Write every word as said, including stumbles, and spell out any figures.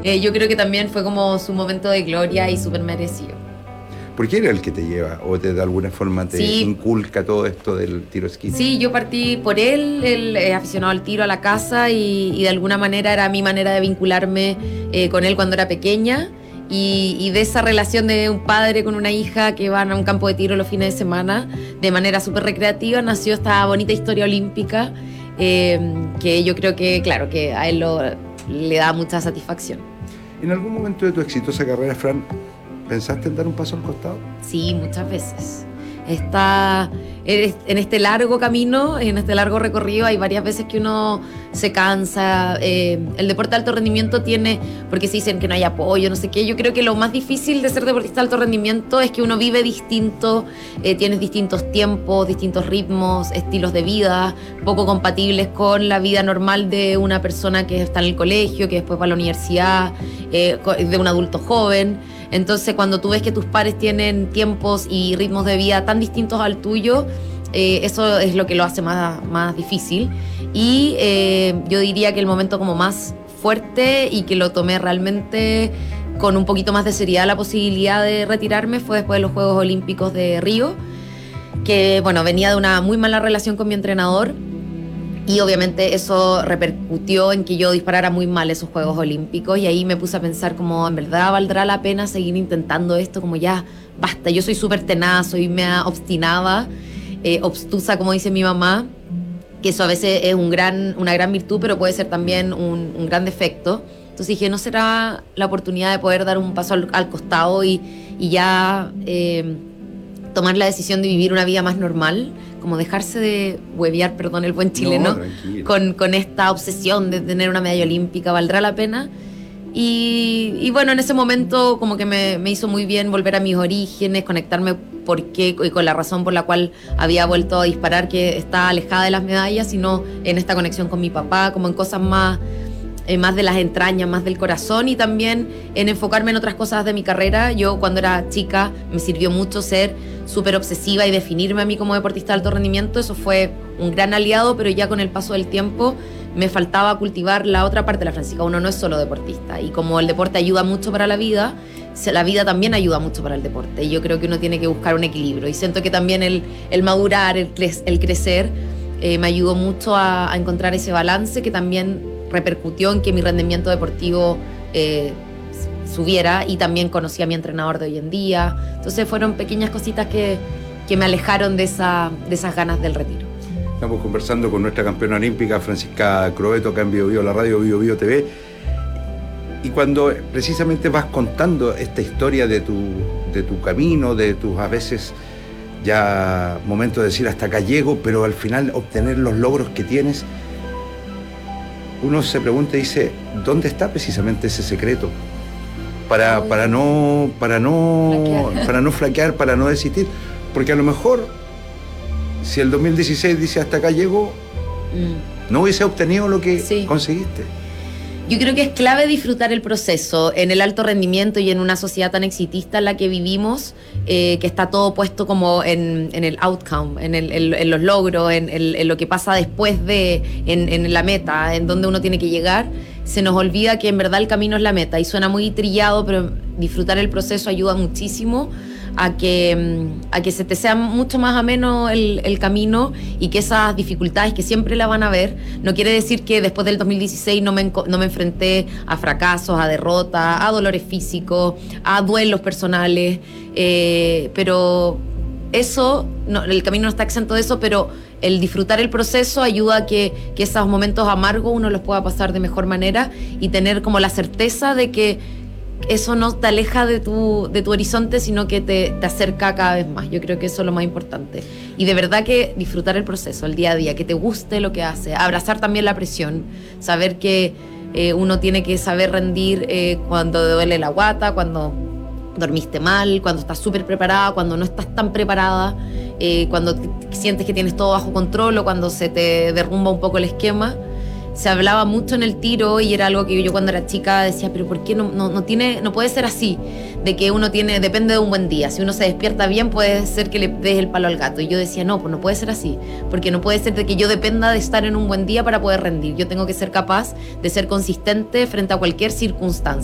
eh, yo creo que también fue como su momento de gloria y súper merecido. ¿Por qué era el que te lleva o te, de alguna forma te Sí. inculca todo esto del tiro esquí? Sí, yo partí por él, él es aficionado al tiro, a la caza y, y de alguna manera era mi manera de vincularme eh, con él cuando era pequeña y, y de esa relación de un padre con una hija que van a un campo de tiro los fines de semana de manera súper recreativa nació esta bonita historia olímpica eh, que yo creo que, claro, que a él lo, le da mucha satisfacción. ¿En algún momento de tu exitosa carrera, Fran, pensaste en dar un paso al costado? Sí, muchas veces. Está en este largo camino, en este largo recorrido, hay varias veces que uno se cansa. Eh, el deporte de alto rendimiento tiene, porque se dicen que no hay apoyo, no sé qué. Yo creo que lo más difícil de ser deportista de alto rendimiento es que uno vive distinto, eh, tienes distintos tiempos, distintos ritmos, estilos de vida, poco compatibles con la vida normal de una persona que está en el colegio, que después va a la universidad, eh, de un adulto joven. Entonces, cuando tú ves que tus pares tienen tiempos y ritmos de vida tan distintos al tuyo, eh, eso es lo que lo hace más, más difícil. Y eh, yo diría que el momento como más fuerte y que lo tomé realmente con un poquito más de seriedad la posibilidad de retirarme fue después de los Juegos Olímpicos de Río, que bueno, venía de una muy mala relación con mi entrenador. Y obviamente eso repercutió en que yo disparara muy mal esos Juegos Olímpicos y ahí me puse a pensar como, ¿en verdad valdrá la pena seguir intentando esto? Como ya, basta, yo soy súper tenaz, soy mea obstinada, eh, obstusa, como dice mi mamá, que eso a veces es un gran, una gran virtud, pero puede ser también un, un gran defecto. Entonces dije, ¿no será la oportunidad de poder dar un paso al, al costado y, y ya eh, tomar la decisión de vivir una vida más normal? Como dejarse de huevear, perdón el buen chileno, no, con, con esta obsesión de tener una medalla olímpica, ¿valdrá la pena? Y, y bueno, en ese momento como que me, me hizo muy bien volver a mis orígenes, conectarme por qué y con la razón por la cual había vuelto a disparar, que está alejada de las medallas, sino en esta conexión con mi papá, como en cosas más... Eh, más de las entrañas, más del corazón y también en enfocarme en otras cosas de mi carrera. Yo cuando era chica me sirvió mucho ser súper obsesiva y definirme a mí como deportista de alto rendimiento. Eso fue un gran aliado, pero ya con el paso del tiempo me faltaba cultivar la otra parte de la Francisca. Uno no es solo deportista y como el deporte ayuda mucho para la vida, la vida también ayuda mucho para el deporte y yo creo que uno tiene que buscar un equilibrio y siento que también el, el madurar, el, el crecer eh, me ayudó mucho a, a encontrar ese balance que también repercutió en que mi rendimiento deportivo eh, subiera y también conocí a mi entrenador de hoy en día. Entonces fueron pequeñas cositas que, que me alejaron de, esa, de esas ganas del retiro. Estamos conversando con nuestra campeona olímpica Francisca Croetto acá en Bio Bio, la radio Bio Bio T V. Y cuando precisamente vas contando esta historia de tu, de tu camino, de tus a veces ya momentos de decir hasta acá llego, pero al final obtener los logros que tienes, uno se pregunta y dice, ¿dónde está precisamente ese secreto? Para, para, no, para, no, para no flaquear, para no desistir. Porque a lo mejor, si el dos mil dieciséis dice hasta acá llego, mm. no hubiese obtenido lo que sí. conseguiste. Yo creo que es clave disfrutar el proceso en el alto rendimiento y en una sociedad tan exitista en la que vivimos, eh, que está todo puesto como en, en el outcome, en, el, en, en los logros, en, en, en lo que pasa después de, en, en la meta, en donde uno tiene que llegar. Se nos olvida que en verdad el camino es la meta y suena muy trillado, pero disfrutar el proceso ayuda muchísimo a que, a que se te sea mucho más ameno el, el camino y que esas dificultades que siempre la van a ver, no quiere decir que después del dos mil dieciséis no me, no me enfrenté a fracasos, a derrotas, a dolores físicos, a duelos personales, eh, pero eso, no, el camino no está exento de eso, pero el disfrutar el proceso ayuda a que, que esos momentos amargos uno los pueda pasar de mejor manera y tener como la certeza de que eso no te aleja de tu, de tu horizonte, sino que te, te acerca cada vez más. Yo creo que eso es lo más importante. Y de verdad que disfrutar el proceso, el día a día, que te guste lo que hace, abrazar también la presión, saber que eh, uno tiene que saber rendir eh, cuando duele la guata, cuando dormiste mal, cuando estás súper preparada, cuando no estás tan preparada, eh, cuando te, sientes que tienes todo bajo control o cuando se te derrumba un poco el esquema. Se hablaba mucho en el tiro y era algo que yo cuando era chica decía, pero ¿por qué no, no, no, tiene, no puede ser así? De que uno tiene, depende de un buen día. Si uno se despierta bien, puede ser que le des el palo al gato. Y yo decía, no, pues no puede ser así. Porque no puede ser de que yo dependa de estar en un buen día para poder rendir. Yo tengo que ser capaz de ser consistente frente a cualquier circunstancia.